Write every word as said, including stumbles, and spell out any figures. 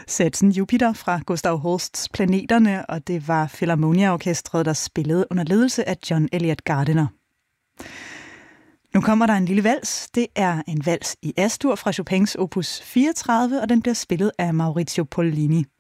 Satsen Jupiter fra Gustav Holsts Planeterne, og det var Philharmonia-orkestret, der spillede under ledelse af John Eliot Gardiner. Nu kommer der en lille vals. Det er en vals i Astur fra Chopins opus fireogtredive, og den bliver spillet af Maurizio Pollini.